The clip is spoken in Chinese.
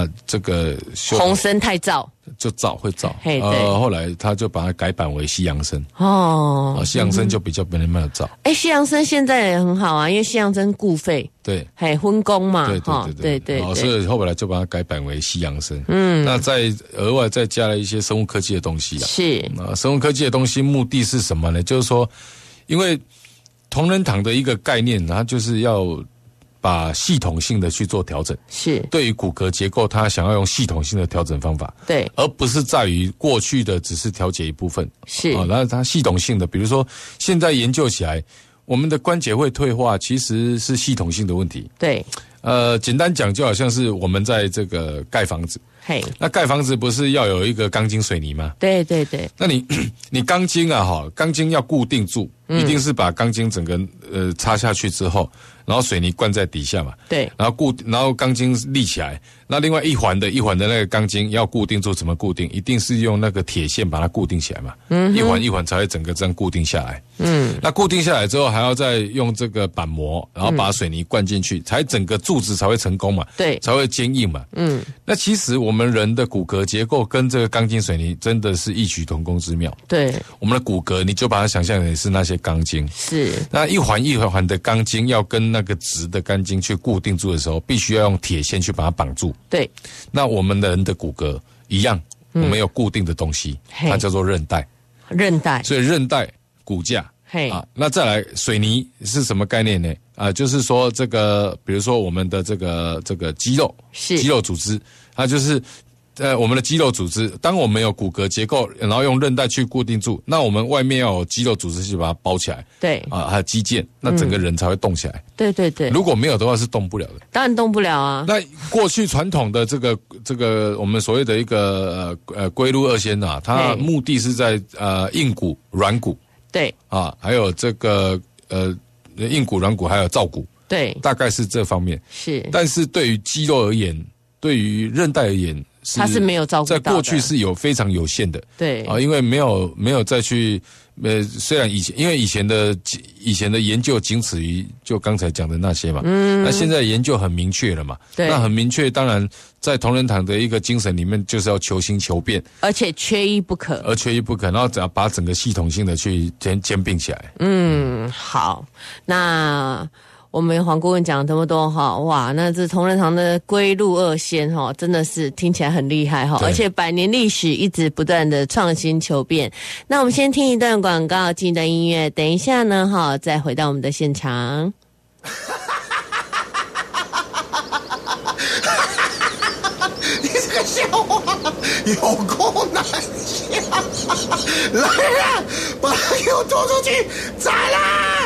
这个红参太燥， 就燥会燥，后来他就把它改版为西洋参哦，西洋参就比较没那么燥。 西洋参现在也很好啊，因为西洋参固肺， 对， 分工嘛， 对，所以后来就把它改版为西洋参。那再额外再加了一些生物科技的东西啊， 是生物科技的东西目的是什么呢？就是说，因为同仁堂的一个概念，它就是要把系统性的去做调整， 是对于骨骼结构，它想要用系统性的调整方法， 对， 而不是在于过去的只是调节一部分， 是然后它系统性的，比如说现在研究起来，我们的关节会退化，其实是系统性的问题， 对， 简单讲就好像是我们在这个盖房子，那盖房子不是要有一个钢筋水泥吗？ 对， 那你钢筋啊，钢筋要固定住，一定是把钢筋整个插下去之后，然后水泥灌在底下嘛， 对， 然后钢筋立起来，那另外一环的那个钢筋要固定住，怎么固定？一定是用那个铁线把它固定起来嘛，一环一环才会整个这样固定下来。那固定下来之后，还要再用这个板模，然后把水泥灌进去，才整个柱子才会成功嘛， 对， 才会坚硬嘛。那其实我们人的骨骼结构跟这个钢筋水泥真的是异曲同工之妙。 对， 我们的骨骼你就把它想象成是那些钢筋， 是那一环一环的钢筋要跟那个直的钢筋去固定住的时候，必须要用铁线去把它绑住。 对， 那我们的人的骨骼一样，我们有固定的东西，它叫做韧带。所以韧带、骨架。那再来水泥是什么概念呢？就是说这个，比如说我们的这个肌肉组织，它就是我们的肌肉组织，当我们有骨骼结构，然后用韧带去固定住，那我们外面要有肌肉组织去把它包起来。 对， 还有肌腱，那整个人才会动起来。 对， 如果没有的话是动不了的。 当然动不了啊。 那过去传统的这个我们所谓的一个龟鹿二仙啊，它目的是在硬骨、软骨。对还有这个硬骨、软骨，还有造骨，对，大概是这方面。是，但是对于肌肉而言，对于韧带而言，它是没有照顾到的，在过去是非常有限的。对因为没有再去虽然因为以前的研究仅止于就刚才讲的那些嘛，那现在研究很明确了嘛，对，那很明确，当然在同仁堂的一个精神里面，就是要求新求变，而且缺一不可，然后只要把整个系统性的去兼并起来。好，那我们黄顾问讲这么多哈，哇，那这同仁堂的龟鹿二仙哈，真的是听起来很厉害哈，而且100年历史一直不断的创新求变。那我们先听一段广告，听一段音乐，等一下呢哈，再回到我们的现场。 你这个笑话有够难笑，来人，把他给我拖出去，宰了！